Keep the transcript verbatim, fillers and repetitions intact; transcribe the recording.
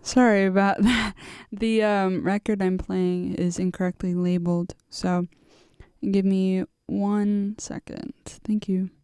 Sorry about that. The um, record I'm playing is incorrectly labeled, so give me one second. Thank you.